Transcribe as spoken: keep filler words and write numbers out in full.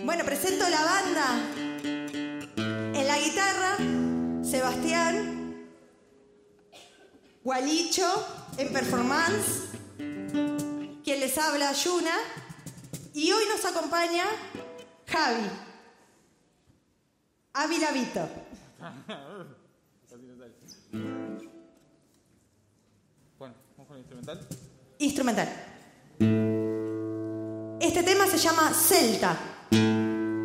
Bueno, presento la banda. En la guitarra, Sebastián. Gualicho, en performance. Quien les habla, Yuna. Y hoy nos acompaña Javi. Ávila Vito. Bueno, vamos con el instrumental. Instrumental. Este tema se llama Celta.